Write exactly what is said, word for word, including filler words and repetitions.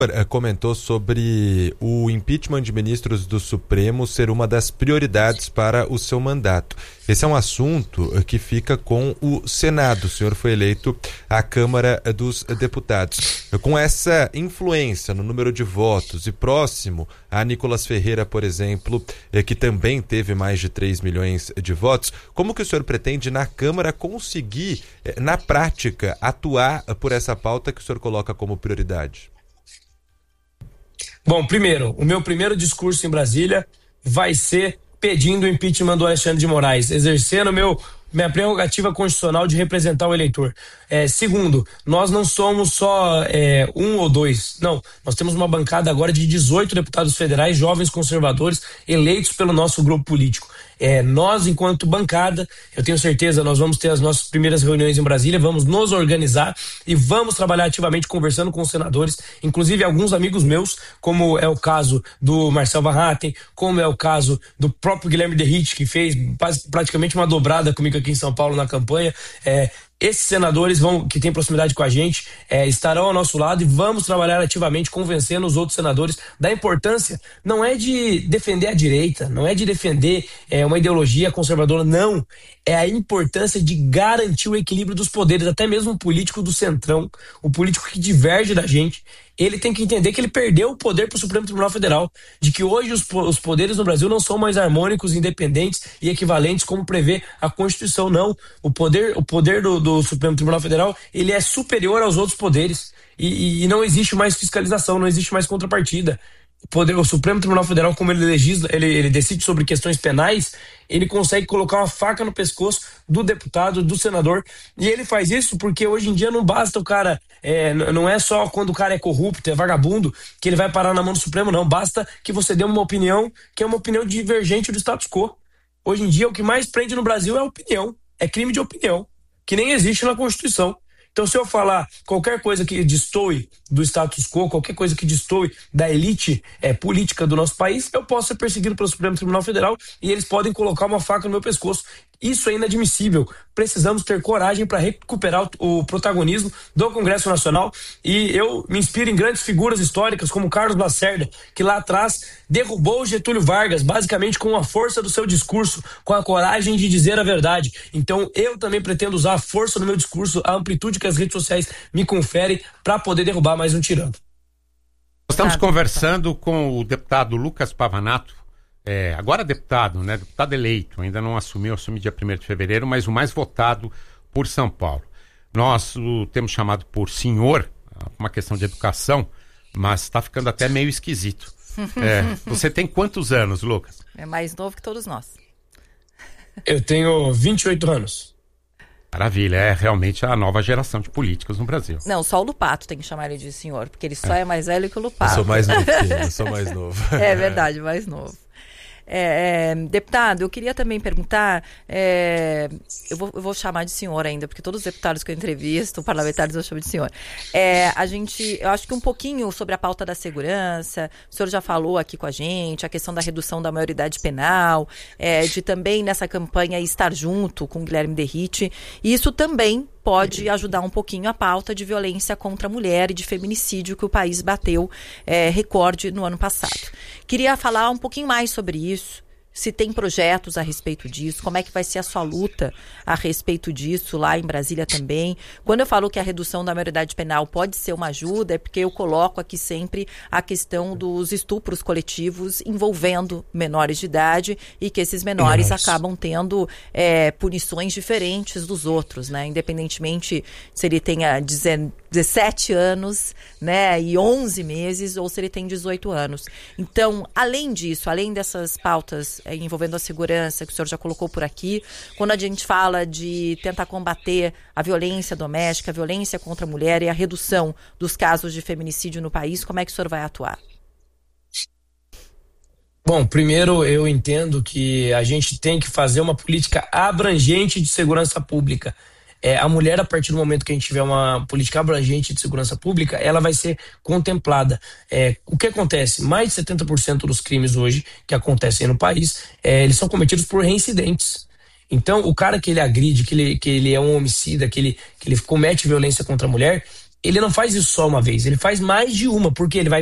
Comentou sobre o impeachment de ministros do Supremo ser uma das prioridades para o seu mandato. Esse é um assunto que fica com o Senado. O senhor foi eleito à Câmara dos Deputados. Com essa influência no número de votos e próximo a Nicolas Ferreira, por exemplo, que também teve mais de três milhões de votos, como que o senhor pretende na Câmara conseguir, na prática, atuar por essa pauta que o senhor coloca como prioridade? Bom, primeiro, o meu primeiro discurso em Brasília vai ser pedindo o impeachment do Alexandre de Moraes, exercendo meu, minha prerrogativa constitucional de representar o eleitor. É, segundo, nós não somos só é, um ou dois, não, nós temos uma bancada agora de dezoito deputados federais, jovens conservadores, eleitos pelo nosso grupo político. É, nós, enquanto bancada, eu tenho certeza, nós vamos ter as nossas primeiras reuniões em Brasília, vamos nos organizar e vamos trabalhar ativamente conversando com os senadores, inclusive alguns amigos meus, como é o caso do Marcel Van Hatten, como é o caso do próprio Guilherme Derrite, que fez praticamente uma dobrada comigo aqui em São Paulo na campanha. É, esses senadores vão, que têm proximidade com a gente, é, estarão ao nosso lado e vamos trabalhar ativamente convencendo os outros senadores da importância, não é de defender a direita, não é de defender é, uma ideologia conservadora, não, é a importância de garantir o equilíbrio dos poderes, até mesmo o político do centrão, o político que diverge da gente, ele tem que entender que ele perdeu o poder para o Supremo Tribunal Federal, de que hoje os, os poderes no Brasil não são mais harmônicos, independentes e equivalentes como prevê a Constituição, não. O poder, o poder do, do Supremo Tribunal Federal, ele é superior aos outros poderes e, e, e não existe mais fiscalização, não existe mais contrapartida. O, poder, o Supremo Tribunal Federal, como ele legisla, ele, ele decide sobre questões penais, ele consegue colocar uma faca no pescoço do deputado, do senador, e ele faz isso porque hoje em dia não basta o cara, é, não é só quando o cara é corrupto, é vagabundo, que ele vai parar na mão do Supremo, não, basta que você dê uma opinião que é uma opinião divergente do status quo. Hoje em dia o que mais prende no Brasil é opinião, é crime de opinião, que nem existe na Constituição. Então, se eu falar qualquer coisa que destoe do status quo, qualquer coisa que destoe da elite é, política do nosso país, eu posso ser perseguido pelo Supremo Tribunal Federal e eles podem colocar uma faca no meu pescoço. Isso é inadmissível. Precisamos ter coragem para recuperar o, o protagonismo do Congresso Nacional e eu me inspiro em grandes figuras históricas como Carlos Lacerda, que lá atrás derrubou o Getúlio Vargas, basicamente com a força do seu discurso, com a coragem de dizer a verdade. Então eu também pretendo usar a força do meu discurso, a amplitude que as redes sociais me conferem para poder derrubar mais um tirano. Estamos conversando com o deputado Lucas Pavanato, É, agora deputado, né? Deputado eleito, ainda não assumiu, assume dia primeiro de fevereiro, mas o mais votado por São Paulo. Nós o temos chamado por senhor, uma questão de educação, mas está ficando até meio esquisito. É, você tem quantos anos, Lucas? É mais novo que todos nós. Eu tenho vinte e oito anos. Maravilha, é realmente a nova geração de políticos no Brasil. Não, só o Lupato tem que chamar ele de senhor, porque ele só é, é mais velho que o Lupato. Eu sou mais novo que ele, eu sou mais novo. É verdade, mais novo. É, é, deputado, eu queria também perguntar, é, eu, vou, eu vou chamar de senhor ainda, porque todos os deputados que eu entrevisto, parlamentares, eu chamo de senhor. É, a gente, eu acho que um pouquinho sobre a pauta da segurança, o senhor já falou aqui com a gente, a questão da redução da maioridade penal, é, de também nessa campanha estar junto com o Guilherme Derrite, e isso também pode ajudar um pouquinho a pauta de violência contra a mulher e de feminicídio que o país bateu é, recorde no ano passado. Queria falar um pouquinho mais sobre isso, se tem projetos a respeito disso, como é que vai ser a sua luta a respeito disso lá em Brasília também. Quando eu falo que a redução da maioridade penal pode ser uma ajuda, é porque eu coloco aqui sempre a questão dos estupros coletivos envolvendo menores de idade e que esses menores Nossa. acabam tendo é, punições diferentes dos outros, né? Independentemente se ele tenha dezessete anos, né, e onze meses ou se ele tem dezoito anos. Então, além disso, além dessas pautas envolvendo a segurança, que o senhor já colocou por aqui, quando a gente fala de tentar combater a violência doméstica, a violência contra a mulher e a redução dos casos de feminicídio no país, como é que o senhor vai atuar? Bom, primeiro eu entendo que a gente tem que fazer uma política abrangente de segurança pública. É, a mulher, a partir do momento que a gente tiver uma política abrangente de segurança pública, ela vai ser contemplada. É, o que acontece? Mais de setenta por cento dos crimes hoje que acontecem no país, é, eles são cometidos por reincidentes. Então, o cara que ele agride, que ele, que ele é um homicida, que ele, que ele comete violência contra a mulher, ele não faz isso só uma vez, ele faz mais de uma, porque ele vai